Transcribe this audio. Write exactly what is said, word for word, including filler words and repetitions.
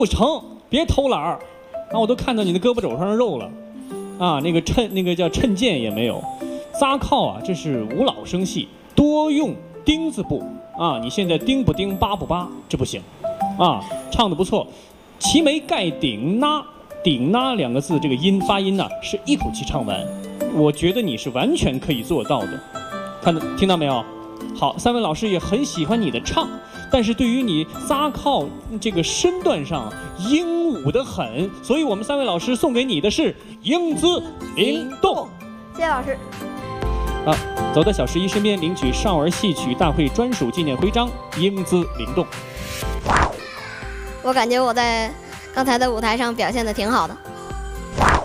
不成，别偷懒儿，啊，我都看到你的胳膊肘上的肉了，啊，那个趁那个叫趁剑也没有，扎靠啊，这是无老生戏，多用丁字部啊，你现在丁不丁，八不八，这不行，啊，唱的不错，齐眉盖顶呐，顶呐两个字这个音发音呢、啊、是一口气唱完，我觉得你是完全可以做到的，看到听到没有？好，三位老师也很喜欢你的唱。但是对于你扎靠这个身段上英武的很，所以我们三位老师送给你的是英姿灵动。 谢谢老师。 啊，走到小十一身边，领取少儿戏曲大会专属纪念徽章，英姿灵动。 我感觉我在刚才的舞台上表现的挺好的。